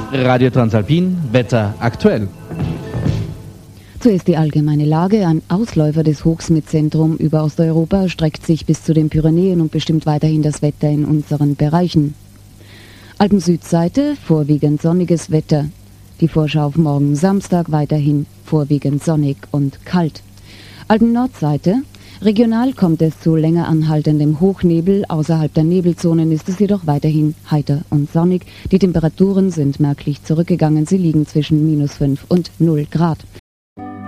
Radio Transalpin, Wetter aktuell. Zuerst die allgemeine Lage. Ein Ausläufer des Hochsmitzentrum über Osteuropa erstreckt sich bis zu den Pyrenäen und bestimmt weiterhin das Wetter in unseren Bereichen. Alpen-Südseite, vorwiegend sonniges Wetter. Die Vorschau auf morgen Samstag weiterhin vorwiegend sonnig und kalt. Alpen-Nordseite, regional kommt es zu länger anhaltendem Hochnebel. Außerhalb der Nebelzonen ist es jedoch weiterhin heiter und sonnig. Die Temperaturen sind merklich zurückgegangen. Sie liegen zwischen -5 und 0 Grad.